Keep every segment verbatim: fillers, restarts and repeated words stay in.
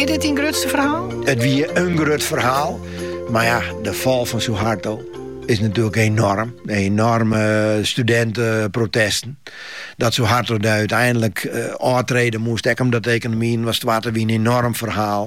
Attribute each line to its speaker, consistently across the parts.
Speaker 1: Is dit een grootste verhaal?
Speaker 2: Het wie een groot verhaal. Maar ja, de val van Suharto is natuurlijk enorm. Enorme studentenprotesten. Dat Suharto daar uiteindelijk uh, aantreden moest. Ik omdat de economie was het water wie een enorm verhaal.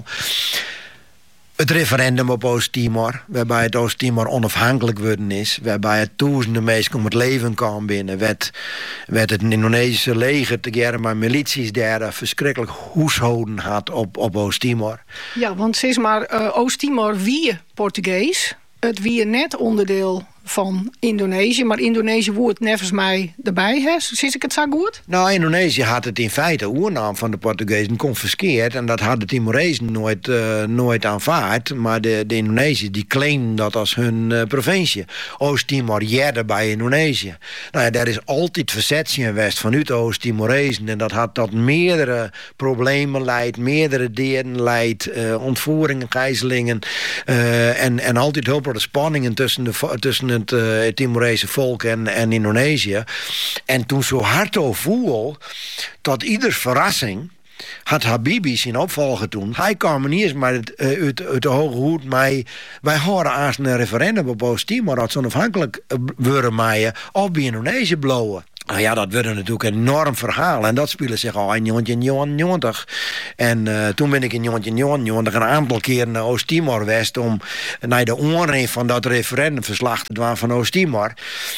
Speaker 2: Het referendum op Oost-Timor, waarbij het Oost-Timor onafhankelijk worden is, waarbij het duizenden mensen om het leven kwam binnen, werd, werd het Indonesische leger tegeer maar milities daar verschrikkelijk huishouden had op, op Oost-Timor.
Speaker 1: Ja, want sinds maar uh, Oost-Timor wie Portugees, het wie net onderdeel van Indonesië, maar Indonesië wordt nevens mij erbij, hè? Zie ik het zo goed?
Speaker 2: Nou, Indonesië had het in feite oernaam van de Portugezen confiskeerd en dat hadden de Timorezen nooit, uh, nooit aanvaard, maar de, de Indonesiërs die claimden dat als hun uh, provincie. Oost-Timor jerde bij Indonesië. Nou ja, daar is altijd verzet geweest vanuit de Oost-Timorezen en dat had tot meerdere problemen leid, meerdere delen leid, uh, ontvoeringen, gijzelingen uh, en, en altijd heel veel spanningen tussen de, tussen het uh, Timorese volk en, en Indonesië. En toen Suharto voel, tot ieders verrassing, had Habibie zijn opvolger toen. Hij kwam niet eens maar uit, uh, uit, uit de hoge hoed. Maar wij horen aan een referendum op Oost-Timor dat ze onafhankelijk worden maaien of bij Indonesië blowen. Nou ja, dat werd natuurlijk een enorm verhaal. En dat speelde zich al in negentien negenennegentig. En uh, toen ben ik in negentien negenennegentig een aantal keer naar Oost-Timor geweest om naar de oren van dat referendumverslag te doen van Oost-Timor.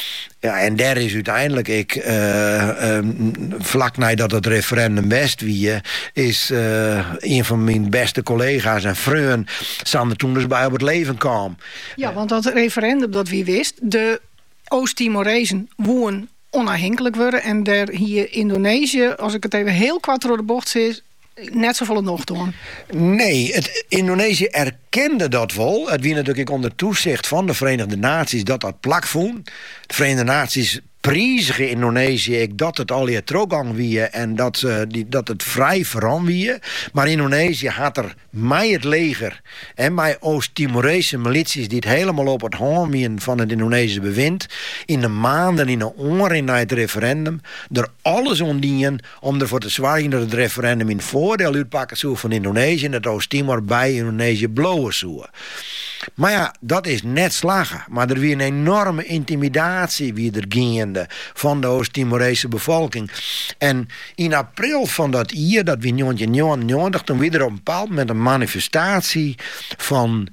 Speaker 2: Ja, en daar is uiteindelijk ik, uh, um, vlak nadat het referendum best wie, is uh, een van mijn beste collega's en vrienden Sander toen dus bij op het leven kwam.
Speaker 1: Ja, want dat referendum dat wie wist, de Oost-Timorezen woen onafhankelijk worden en daar hier Indonesië, als ik het even heel kwart door de bocht zie, net zoveel nog doen.
Speaker 2: Nee, het Indonesië erkende dat wel. Het wie natuurlijk onder toezicht van de Verenigde Naties dat dat plakvoen. De Verenigde Naties prijzigen Indonesië ik dat het al je trogang wie en dat, uh, die, dat het vrij veran wie. Maar Indonesië had er mij het leger en mij Oost-Timorese milities die het helemaal op het handwien van het Indonesische bewind in de maanden in de oren na het referendum er alles ondienen om ervoor te zorgen dat het referendum in voordeel uitpakken zou van Indonesië en dat Oost-Timor bij Indonesië blowen zou. Maar ja, dat is net slagen. Maar er weer een enorme intimidatie wie er gaande van de Oost-Timorese bevolking. En in april van dat jaar, dat we negentien negenennegentig, toen weer op een bepaald moment een manifestatie van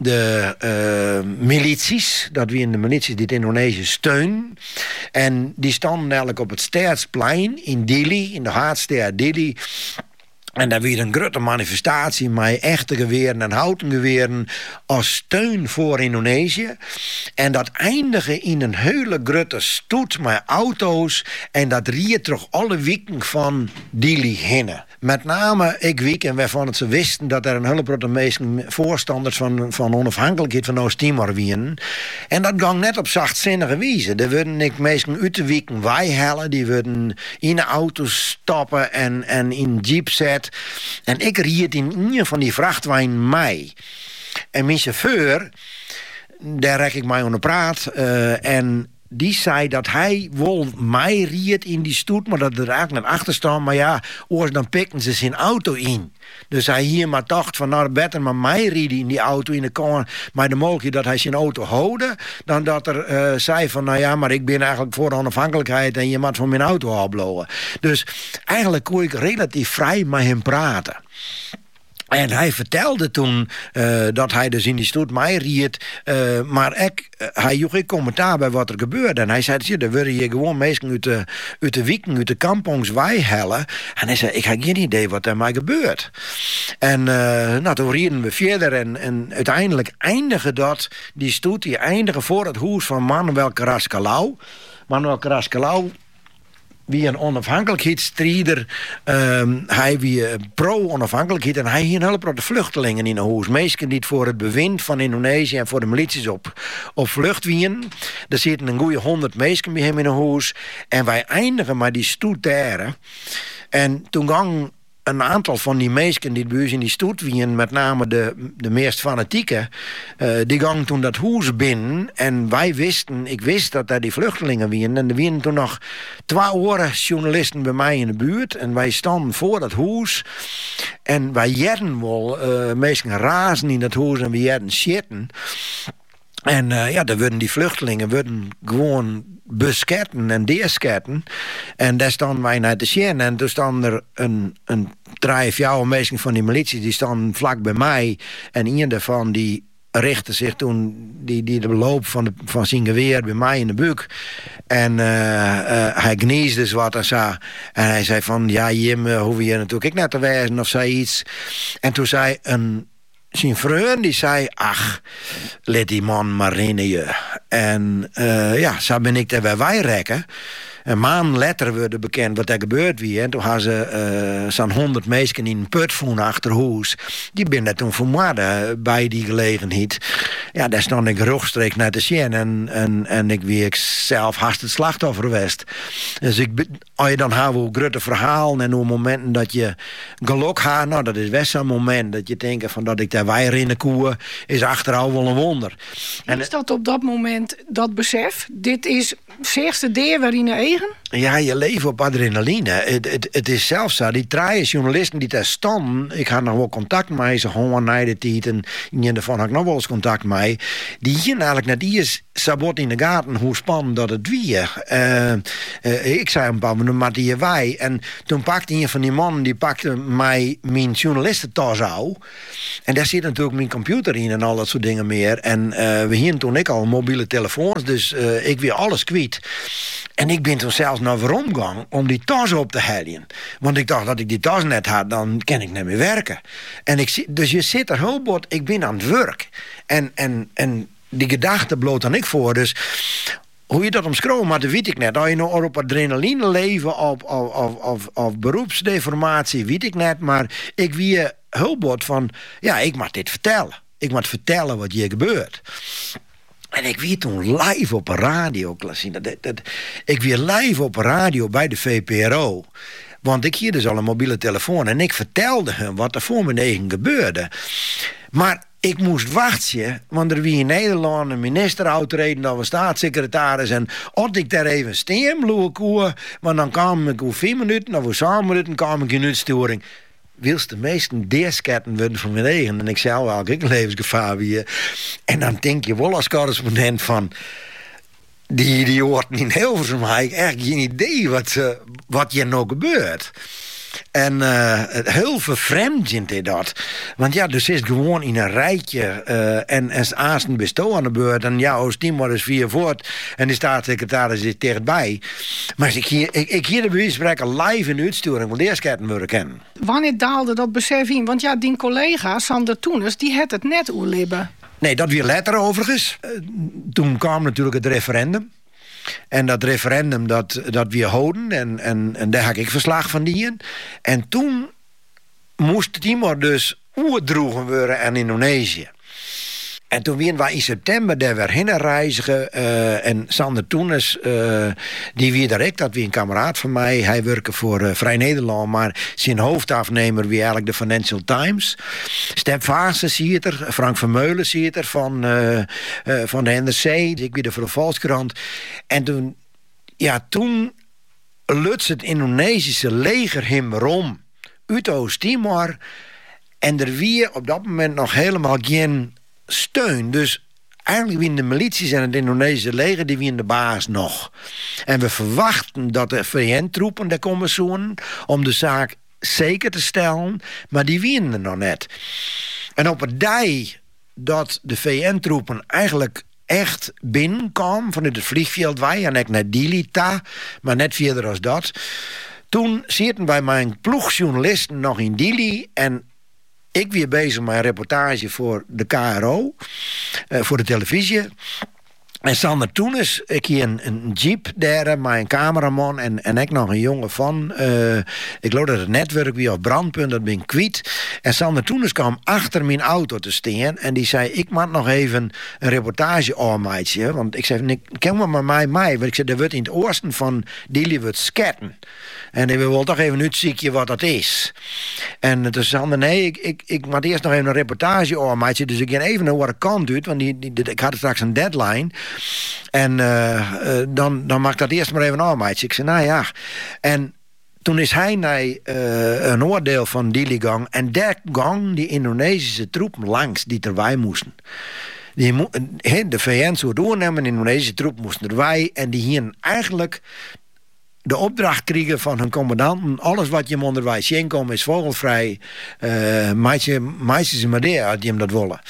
Speaker 2: de uh, milities, dat we in de milities die het Indonesië steunen. En die stonden eigenlijk op het Staatsplein in Dili, in de haardstad Dili. En daar weer een grote manifestatie met echte geweren en houten geweren als steun voor Indonesië. En dat eindigde in een hele grote stoet met auto's en dat riet toch alle weken van Dili heen. Met name ik week en waarvan het ze wisten dat er een hele grote meesten voorstanders van, van onafhankelijkheid van Oost-Timor waren. En dat ging net op zachtzinnige wijze. Er werden ik meesten uit de weken wijhellen, die werden in de auto's stappen en, en in jeep zetten. En ik riet in een van die vrachtwagen mij. En mijn chauffeur, daar rek ik mij onder praat. Uh, en die zei dat hij wel mij riet in die stoet, maar dat er eigenlijk naar achter staan. Maar ja, oors dan pikten ze zijn auto in. Dus hij hier maar dacht van nou beter maar mij rieden in die auto in de kamer. Maar de mogelijkheid dat hij zijn auto houden, dan dat er uh, zei van nou ja, maar ik ben eigenlijk voor de onafhankelijkheid en je moet van mijn auto afblowen. Dus eigenlijk kon ik relatief vrij met hem praten. En hij vertelde toen uh, dat hij dus in die stoet mij riet. Uh, maar ik, uh, hij joeg ik commentaar bij wat er gebeurde. En hij zei, zie, er worden hier gewoon mensen uit de, uit de wieken, uit de kampongs wijhellen. En hij zei, ik heb geen idee wat er mij gebeurt. En uh, nou, toen reden we verder. En, en uiteindelijk eindigde dat, die stoet, die eindigde voor het huis van Manuel Carrascalau. Manuel Carrascalau wie een onafhankelijkheidsstrijder. Um, hij wie pro-onafhankelijkheid. En hij hier een hele grote vluchtelingen in een huis. Mensen die voor het bewind van Indonesië en voor de milities op, op vlucht wien. Er zitten een goede honderd mensen bij hem in een huis. En wij eindigen maar die stoet daar. En toen gang een aantal van die mensen die bij ons in die stoet wien, met name de, de meest fanatieke, uh, die gingen toen dat huis binnen. En wij wisten, ik wist dat daar die vluchtelingen wien. En er waren toen nog twee oren journalisten bij mij in de buurt. En wij stonden voor dat huis. En wij jerden wel, uh, mensen razen in dat huis en we jerden shitten. En uh, ja, dan worden die vluchtelingen worden gewoon besketten en deesketten. En daar stonden wij naar te zien. En toen stonden er een, een drie, vier mensen van die militie, die stonden vlak bij mij. En een daarvan die richtte zich toen, die, die de loop van, de, van zijn geweer bij mij in de buik. En uh, uh, hij gniesde dus wat en zo. En hij zei van, ja Jim, uh, hoef je natuurlijk ik net te wijzen of zoiets. En toen zei een zijn vriend, die zei, ach, let die man maar in je. En uh, ja, zo ben ik daar bij wij rekken. Een maand later werd bekend wat er gebeurd was. En toen hadden ze uh, zo'n honderd mensen in een put vonden achter huis. Die ben daar toen vermoorden bij die gelegenheid. Ja, daar stond ik rechtstreeks naar te zien. En, en, en ik wie ik zelf haast het slachtoffer geweest. Dus ik, als je dan houdt hoe grote verhalen en hoe momenten dat je geluk had, nou dat is best zo'n moment dat je denkt van dat ik daar wij in de koe is achteraf wel een wonder.
Speaker 1: En is dat op dat moment dat besef? Dit is zeerste deer waarin je eigen?
Speaker 2: Ja, je leeft op adrenaline. Het, het, het is zelfs zo. Die drie journalisten die daar stonden, ik had nog wel contact met ze, gewoon naar de tijd. En in daarvan had ik nog wel eens contact met. Die hier eigenlijk net die sabot in de gaten hoe spannend dat het weer. Uh, uh, ik zei een paar minuten, maar die wij. En toen pakte een van die mannen, die pakte mij mijn journalistentas aan. En daar zit natuurlijk mijn computer in en al dat soort dingen meer. En uh, we hadden toen ik al mobiele telefoons, dus uh, ik weer alles kwijt. En ik ben toen zelfs naar waarom gegaan om die tas op te halen. Want ik dacht dat ik die tas net had, dan kan ik niet meer werken. En ik, dus je zit er heel bot, ik ben aan het werk. En, en, en die gedachte bloot dan ik voor. Dus hoe je dat omschreeuwt, maar dat weet ik net. Als je nou op adrenaline leven, op, op, op, op, op beroepsdeformatie, weet ik net. Maar ik wie heel bot van, ja, ik mag dit vertellen. Ik mag vertellen wat hier gebeurt. En ik weer toen live op een radio, dat, dat, dat, ik weer live op een radio bij de V P R O. Want ik hier dus al een mobiele telefoon en ik vertelde hem wat er voor mijn eigen gebeurde. Maar ik moest wachten, want er wie in Nederland een minister uitreden, dat was staatssecretaris. En als ik daar even steen bloeien koe, want dan kwam ik over vier minuten, of over zeven minuten kwam ik in uitsturing. Wils de meesten deesketten worden van mijn eigen. En ik zei wel, ik levensgevaar weer. En dan denk je wel als correspondent van, die, die hoort niet heel veel van mij. Ik heb echt geen idee wat, uh, wat hier nou gebeurt. En uh, heel vervreemdend is dat. Want ja, dus is gewoon in een rijtje uh, en als aansten bestoon aan de beurt. En ja, Oost-Timor is vier voort en de staatssecretaris is dichtbij. Maar als ik hier, ik, ik hier de bewijs spreken live in de uitsturing, want eerst kan het kennen.
Speaker 1: Wanneer daalde dat besef in? Want ja, die collega Sander Toeners, die had het net oerlibben.
Speaker 2: Nee, dat weer later overigens. Uh, toen kwam natuurlijk het referendum. En dat referendum, dat, dat weer houden. En, en, en daar had ik verslag van die. En toen moest Timor dus oerdroegen worden aan Indonesië. En toen waren wij in september daar weer heen reizigen. Uh, en Sander Toeners, uh, die weer direct, dat wie een kameraad van mij. Hij werkte voor uh, Vrij Nederland, maar zijn hoofdafnemer wie eigenlijk de Financial Times. Step Vaassen ziet er, Frank Vermeulen ziet er van, uh, uh, van de N R C. Ik weer voor de Volkskrant. En toen, ja, toen lutst het Indonesische leger hem rom uit Oost-Timor. En er weer op dat moment nog helemaal geen steun. Dus eigenlijk wie de milities en het Indonesische leger, die wie de baas nog. En we verwachten dat de V N-troepen daar komen zoen om de zaak zeker te stellen, maar die winnen er nog net. En op het dag dat de V N-troepen eigenlijk echt binnenkwamen vanuit het vliegveld wij en ik naar Dili, maar net verder als dat. Toen zitten wij mijn ploegjournalisten nog in Dili en ik weer bezig met een reportage voor de K R O, uh, voor de televisie. En Sander Toenes, ik hier een, een jeep daar, maar een cameraman en, en ik nog een jongen van. Uh, ik geloof dat het netwerk wie of brandpunt, dat ben ik kwijt. En Sander Toenes kwam achter mijn auto te staan en die zei, ik maak nog even een reportage aanmaatje. Want ik zei, ken maar maar mij, mij. Want ik zei, er wordt in het oosten van Dili wordt sketten. En ik wil toch even uitzieken wat dat is. En toen zei Sander, nee, ik, ik, ik maak eerst nog even een reportage aanmaatje. Dus ik ga even naar waar ik kant uit, want die, die, ik had straks een deadline. En uh, uh, dan, dan mag ik dat eerst maar even aanmaatje. Ik zei, nou ja. En toen is hij naar uh, een oordeel van Dili gang. En daar gang die Indonesische troepen langs die erbij moesten. Die mo- de V N zou doornemen, de Indonesische troepen moesten erbij. En die hier eigenlijk de opdracht kregen van hun commandanten. Alles wat je onderwijs heen komt is vogelvrij. Uh, Meisjes en Madeira had die hem dat willen.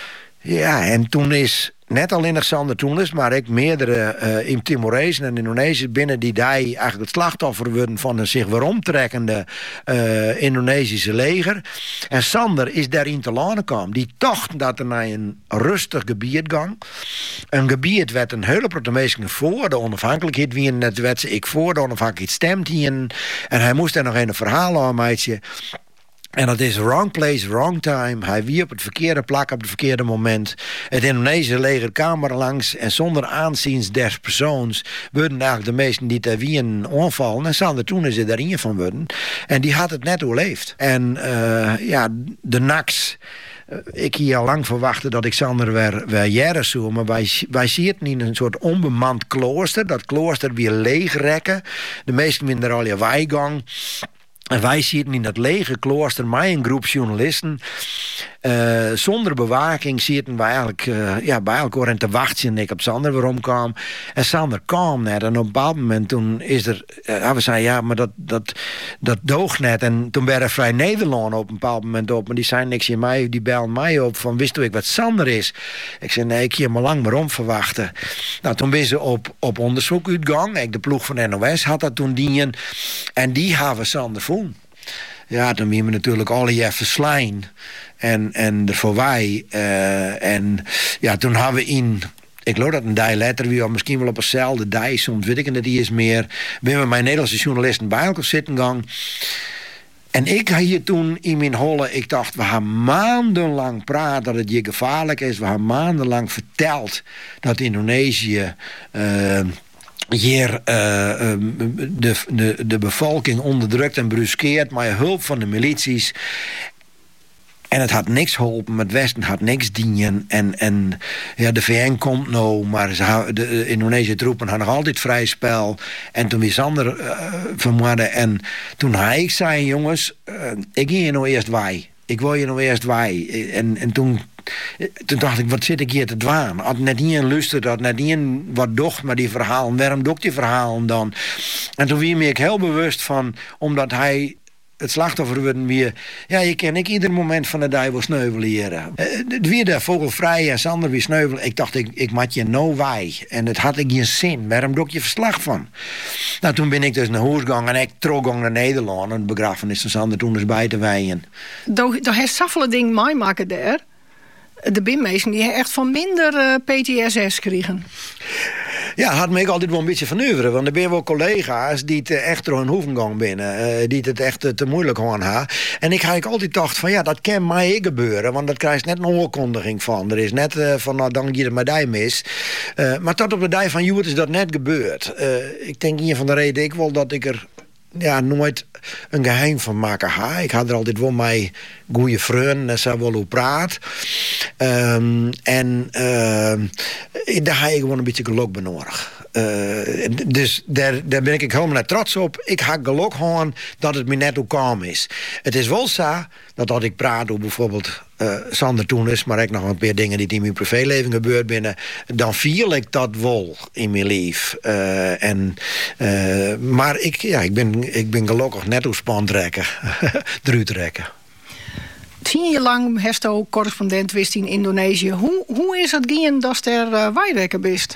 Speaker 2: Ja, en toen is net alleen nog Sander Toenes, maar ik meerdere uh, in Timorezen en Indonesië binnen die daar eigenlijk het slachtoffer worden van een zich weeromtrekkende uh, Indonesische leger. En Sander is daarin te landen kwam. Die tocht dat er naar een rustig gebied gang. Een gebied werd een hele protemeesken voor de onafhankelijkheid. Wie net werd ik voor de onafhankelijkheid stemt hier. En hij moest er nog een verhaal aan meidje. En dat is wrong place, wrong time. Hij wie op het verkeerde plek op het verkeerde moment. Het Indonesische leger kwam er langs. En zonder aanziens des persoons werden eigenlijk de meesten die daar wie een onvallen. En Sander toen is er daarin van worden. En die had het net overleefd. En uh, ja, de N A C's. Ik hier al lang verwachten dat ik Sander weer, weer jaren zou. Maar wij, wij zien het in een soort onbemand klooster. Dat klooster weer leegrekken. De meesten minder al je weigang. En wij zitten in dat lege klooster met een groep journalisten. Uh, zonder bewaking zitten wij eigenlijk, uh, ja, bij elkaar en te wachten. En ik op Sander weer omkwam. En Sander kwam net. En op een bepaald moment toen is er... Uh, we zeiden, ja, maar dat, dat, dat doogt net. En toen werden Vrij Nederland op een bepaald moment op. Maar die zei niks in mij. Die belden mij op van, wist u ik wat Sander is? Ik zei, nee, ik hier maar lang maar om verwachten. Nou, toen ben ze op, op onderzoek uitgang. Ik, de ploeg van N O S had dat toen dienen. En die hebben Sander voelen. Ja, dan weer we natuurlijk alle jaar verslaan. En, en de voorbij. Uh, en ja, toen hebben we in... Ik geloof dat een dag later, wie misschien wel op eenzelfde dag, soms weet ik het niet eens meer. Ben we mijn Nederlandse journalisten bij elkaar zitten gang. En ik had hier toen in mijn holle, ik dacht, we gaan maandenlang praten dat het hier gevaarlijk is. We gaan maandenlang verteld dat Indonesië... Uh, hier uh, de, de, de bevolking onderdrukt en bruskeert, maar hulp van de milities. En het had niks geholpen, het Westen had niks dienen. En, en ja, de V N komt nou, maar ze, de, de Indonesische troepen hadden nog altijd vrij spel. En toen weer Sander uh, vermoorden. En toen hij ik zei, jongens, uh, ik ging hier nou eerst wij. Ik wil je nou eerst wij. En, en toen... Toen dacht ik, wat zit ik hier te dwaan? Had net niet een luisterd, had net niet een wat docht maar die verhalen. Waarom doe ik die verhalen dan? En toen werd ik heel bewust van, omdat hij het slachtoffer werd weer... Ja, je kan ik ieder moment van de dag wil sneuvelen hier. Het weer de vogelvrij en Sander weer sneuvelen. Ik dacht, ik, ik maak je no wij. En het had ik geen zin. Waarom doe ik je verslag van? Nou, toen ben ik dus naar huis gegaan en ik trok naar Nederland. En de begrafenis van Sander toen eens bij te wijden.
Speaker 1: Daar heeft zoveel dingen mij maken daar. De binmeesten die echt van minder uh, P T S S kregen.
Speaker 2: Ja, had me ik altijd wel een beetje verneuveren. Want er zijn wel collega's die het echt door hun hoeven gaan binnen. Uh, die het echt uh, te moeilijk gaan hebben. En ik had altijd dacht van ja, dat kan mij gebeuren. Want dat krijgt net een oorkondiging van. Er is net uh, van nou, dan je de medaille mis. Uh, maar tot op de dag van Joert is dat net gebeurd. Uh, ik denk een van de reden ik wel dat ik er... Ja, nooit een geheim van maken ha. Ik had er altijd wel mijn goede vrienden en zo wel hoe praat. Um, en uh, daar ga je gewoon een beetje geluk bij nodig. Uh, dus daar, daar ben ik helemaal trots op. Ik ga geluk gewoon dat het me net hoe kalm is. Het is wel zo dat als ik praat over bijvoorbeeld uh, Sander Toenes, maar ik nog een paar dingen die in mijn privéleven gebeurd binnen, dan viel ik dat wel in mijn leven. Uh, en, uh, maar ik, ja, ik, ben, ik ben gelukkig net hoe spantrekken, eruit trekken.
Speaker 1: Tien jaar lang heeft ook correspondent wist in Indonesië. Hoe, hoe is het gaan dat er uh, wijrekker bist?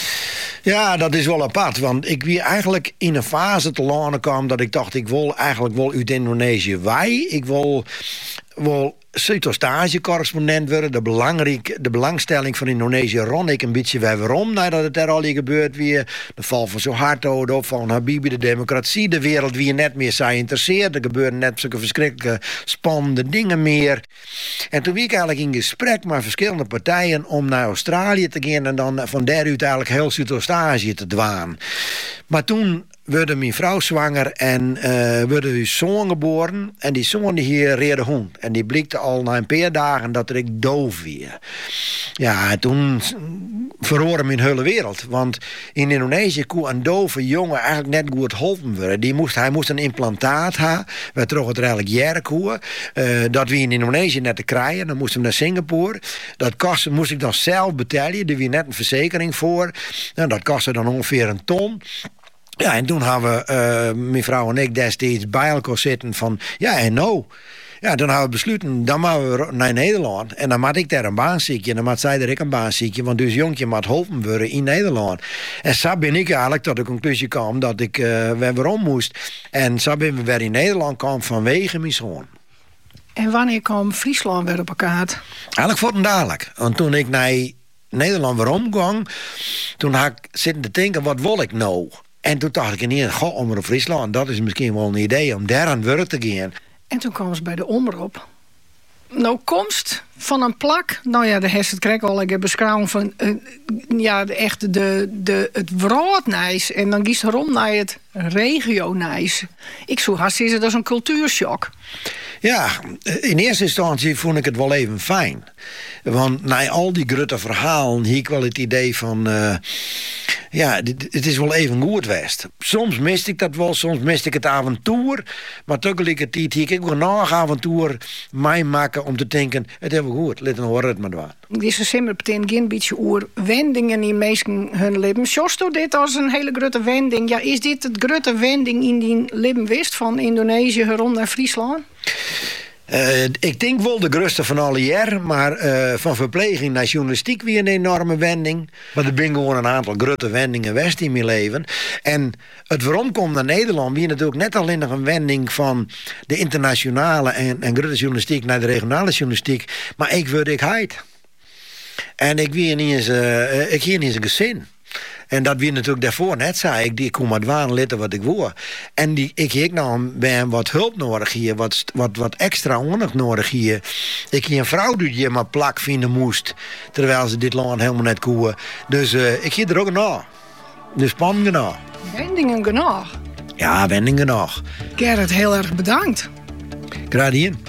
Speaker 2: Ja, dat is wel apart. Want ik wie eigenlijk in een fase te landen kwam dat ik dacht, ik wil eigenlijk wel uit Indonesië wij. Ik wil wel Zuidoost-Azië-correspondent worden. De, belangrijk, de belangstelling van Indonesië rond ik een beetje waarom nadat het er al hier gebeurt weer. De val van Suharto, de opval van Habibie, de democratie, de wereld wie je net meer zou interesseert. Er gebeuren net zulke verschrikkelijke spannende dingen meer. En toen was ik eigenlijk in gesprek met verschillende partijen om naar Australië te gaan en dan van daaruit eigenlijk heel Zuidoost-Azië te dwaan. Maar toen werd mijn vrouw zwanger en uh, werd hun zoon geboren. En die zoon die hier reerde hond. En die blikte al na een paar dagen dat ik doof weer. Ja, toen verloor mijn hele wereld. Want in Indonesië kon een dove jongen eigenlijk net goed geholpen worden. Die moest, hij moest een implantaat hebben. We trokken het eigenlijk jaren koen. Uh, dat we in Indonesië net te krijgen. Dan moesten we naar Singapore. Dat kostte, moest ik dan zelf betalen. Daar was net een verzekering voor. Nou, dat kostte dan ongeveer een ton. Ja, en toen hebben we, uh, mijn vrouw en ik destijds bij elkaar zitten van, ja en nou. Ja, toen hebben we besloten, dan moeten we naar Nederland. En dan moet ik daar een baan zieken. En dan moet zij er ik een baan zieken. Want dus jongetje moet geholpen worden in Nederland. En zo ben ik eigenlijk tot de conclusie kwam dat ik uh, weer om moest. En zo ben we weer in Nederland kwam vanwege mijn zoon.
Speaker 1: En wanneer kwam Friesland weer op elkaar?
Speaker 2: Eigenlijk voor het dadelijk. Want toen ik naar Nederland weer omging, toen had ik zitten te denken, wat wil ik nou? En toen dacht ik ineens, goh, Omroep Friesland, dat is misschien wel een idee om daar aan het werk te gaan.
Speaker 1: En toen kwam ze bij de Omroep. Nou, komst van een plak. Nou ja, de heeft het krek al ik heb beschouwd van uh, ja, de, echt de, de, het broodnijs. En dan kiest erom naar het regio-nijs. Ik zo haast is het als een cultuurshock.
Speaker 2: Ja, in eerste instantie vond ik het wel even fijn. Want na al die grote verhalen hier ik wel het idee van, Uh, ja, het is wel even goed geweest. Soms miste ik dat wel, soms miste ik het avontuur. Maar tegelijkertijd hier ik ook nog een avontuur mij maken om te denken, het is wel goed, laten we het maar doen.
Speaker 1: Deze simmer betekent geen beetje oer wendingen in mensen hun leven. Sjosto dit als een hele grote wending. Ja, is dit het grote wending in die leven wist van Indonesië rond naar Friesland?
Speaker 2: Uh, ik denk wel de grootste van alle jaren, maar uh, van verpleging naar journalistiek weer een enorme wending. Maar er zijn gewoon een aantal grote wendingen west in mijn leven. En het waarom komt naar Nederland, weer natuurlijk net alleen nog een wending van de internationale en, en grote journalistiek naar de regionale journalistiek. Maar ik word ik heid. En ik weer niet eens, uh, ik hier niet eens een gezin. En dat wie natuurlijk daarvoor net zei, ik, ik kom maar dwaan litten wat ik wil. En die, ik heb nou ben wat hulp nodig hier, wat, wat, wat extra aandacht nodig hier. Ik heb een vrouw die je maar plak vinden moest, terwijl ze dit land helemaal net koeien. Dus uh, ik heb er ook nog. Dus span genoeg.
Speaker 1: Wendingen genoeg.
Speaker 2: Ja, wendingen genoeg.
Speaker 1: Gerrit, heel erg bedankt.
Speaker 2: Graag gedaan.